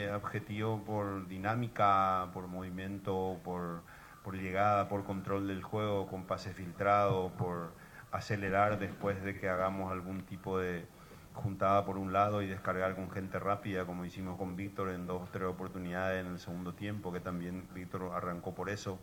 objetivo por dinámica, por movimiento, por llegada, por control del juego, con pase filtrado, por acelerar después de que hagamos algún tipo de juntada por un lado y descargar con gente rápida, como hicimos con Víctor en 2 o 3 oportunidades en el segundo tiempo, que también Víctor arrancó por eso.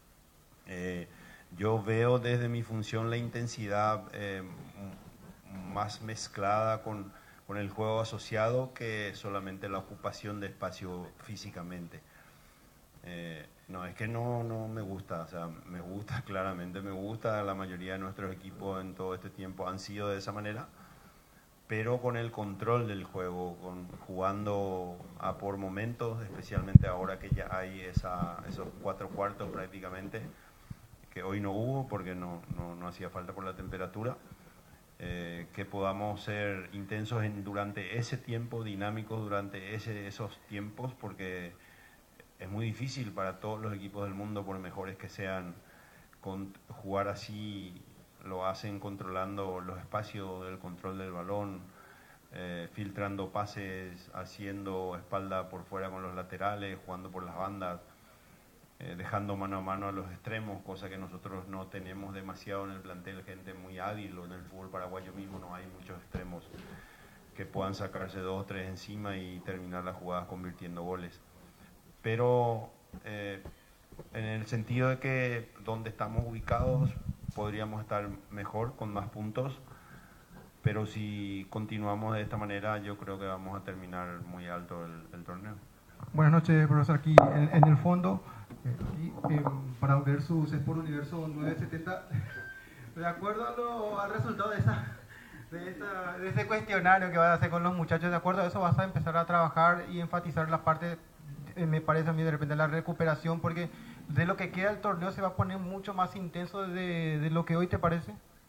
Yo veo desde mi función la intensidad más mezclada con el juego asociado que solamente la ocupación de espacio físicamente. No, es que no me gusta, o sea, me gusta claramente, me gusta, la mayoría de nuestros equipos en todo este tiempo han sido de esa manera, pero con el control del juego, jugando a por momentos, especialmente ahora que ya hay esos 4 cuartos prácticamente, que hoy no hubo porque no hacía falta por la temperatura, que podamos ser intensos durante ese tiempo, dinámicos durante esos tiempos, porque es muy difícil para todos los equipos del mundo, por mejores que sean, jugar así. Lo hacen controlando los espacios del control del balón, filtrando pases, haciendo espalda por fuera con los laterales, jugando por las bandas, dejando mano a mano a los extremos, cosa que nosotros no tenemos demasiado en el plantel, gente muy hábil, o en el fútbol paraguayo mismo no hay muchos extremos que puedan sacarse 2 o 3 encima y terminar las jugadas convirtiendo goles. Pero en el sentido de que donde estamos ubicados podríamos estar mejor, con más puntos, pero si continuamos de esta manera yo creo que vamos a terminar muy alto el torneo. Buenas noches, profesor. Aquí en el fondo, para ver su Sport Universo 970, de acuerdo al resultado de ese cuestionario que vas a hacer con los muchachos, de acuerdo a eso vas a empezar a trabajar y enfatizar la parte, me parece a mí de repente, la recuperación, porque de lo que queda el torneo se va a poner mucho más intenso de lo que hoy, ¿te parece?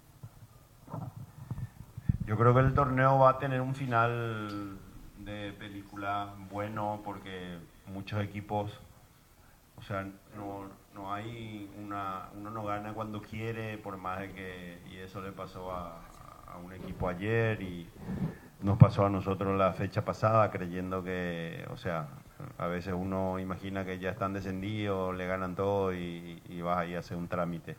Yo creo que el torneo va a tener un final de película bueno, porque muchos equipos, o sea, no hay uno no gana cuando quiere, por más de que, y eso le pasó a un equipo ayer y nos pasó a nosotros la fecha pasada, creyendo que, o sea, a veces uno imagina que ya están descendidos, le ganan todo y vas ahí a hacer un trámite.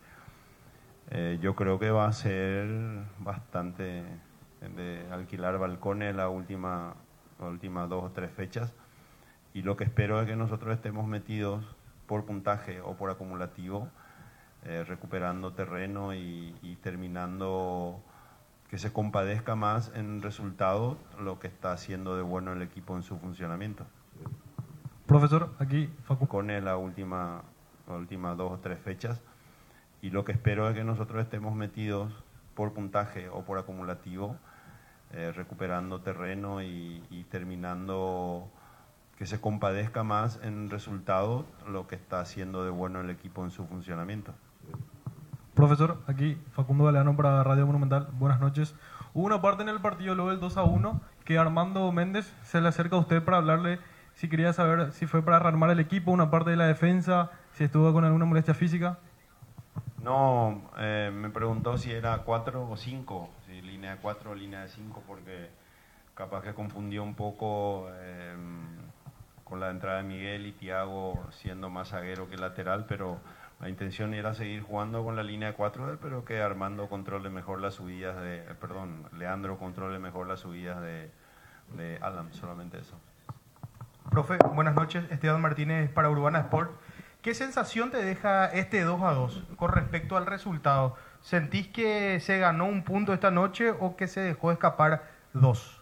Yo creo que va a ser bastante de alquilar balcones las últimas 2 o 3 fechas, y lo que espero es que nosotros estemos metidos por puntaje o por acumulativo, recuperando terreno y terminando, que se compadezca más en resultados lo que está haciendo de bueno el equipo en su funcionamiento. Profesor, aquí Facu. Con las últimas 2 o 3 fechas, y lo que espero es que nosotros estemos metidos por puntaje o por acumulativo, recuperando terreno y terminando, que se compadezca más en resultados lo que está haciendo de bueno el equipo en su funcionamiento. Profesor, aquí Facundo Galeano para Radio Monumental. Buenas noches. Hubo una parte en el partido luego del 2-1 que Armando Méndez se le acerca a usted para hablarle si quería saber si fue para rearmar el equipo, una parte de la defensa, si estuvo con alguna molestia física. No, me preguntó si era 4 o 5, si línea de 4 o línea de 5, porque capaz que confundió un poco con la entrada de Miguel y Thiago siendo más zaguero que lateral, pero la intención era seguir jugando con la línea de 4, pero que Armando controle mejor las subidas Leandro controle mejor las subidas de Alan, solamente eso. Profe, buenas noches. Esteban Martínez para Urbana Sport. ¿Qué sensación te deja este 2-2 con respecto al resultado? ¿Sentís que se ganó un punto esta noche o que se dejó escapar 2?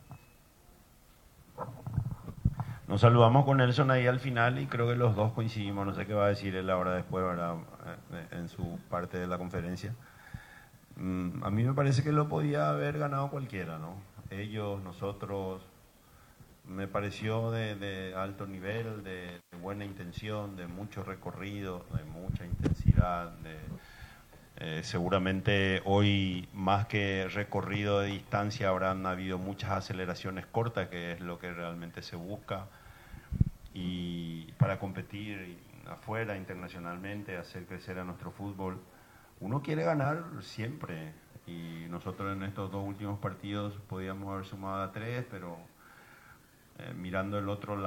Nos saludamos con Nelson ahí al final y creo que los dos coincidimos. No sé qué va a decir él ahora después, ¿verdad? En su parte de la conferencia. A mí me parece que lo podía haber ganado cualquiera, ¿no? Ellos, nosotros. Me pareció de alto nivel, de buena intención, de mucho recorrido, de mucha intensidad. Seguramente hoy, más que recorrido de distancia, habrán habido muchas aceleraciones cortas, que es lo que realmente se busca, y para competir afuera, internacionalmente, hacer crecer a nuestro fútbol. Uno quiere ganar siempre, y nosotros en estos 2 últimos partidos podíamos haber sumado a 3, pero mirando el otro lado,